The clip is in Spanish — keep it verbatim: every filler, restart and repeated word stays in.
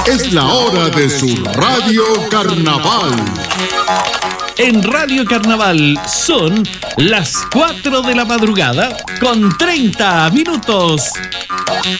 Es la hora de su Radio Carnaval. En Radio Carnaval son las cuatro de la madrugada con treinta minutos.